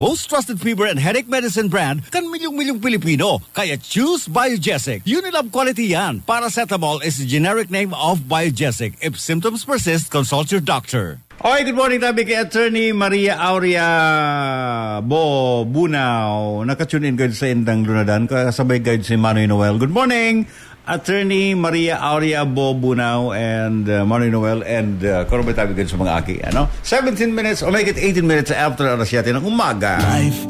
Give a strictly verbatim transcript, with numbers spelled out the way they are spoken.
Most trusted fever and headache medicine brand kan milyong-milyong Pilipino. Kaya choose Biogesic. Unilab quality yan. Paracetamol is the generic name of Biogesic. If symptoms persist, consult your doctor. Okay, good morning tabi kay Attorney Maria Aurea Bo Bunao. Nakatune in guide sa Indang Lunadan. Kasabay guide si Manoy Noel. Good morning, Attorney Maria Aurea Bo Bunao and uh, Manoy Noel and uh, karabay tabi guide sa mga aki. Ano? seventeen minutes or make it eighteen minutes after alas yate ng umaga. Life